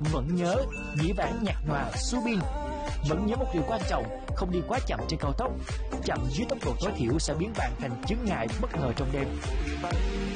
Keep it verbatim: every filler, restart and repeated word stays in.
vẫn nhớ dĩ vãng nhạc nhòa Subin. Vẫn nhớ một điều quan trọng, không đi quá chậm trên cao tốc. Chậm dưới tốc độ tối thiểu sẽ biến bạn thành chướng ngại bất ngờ trong đêm.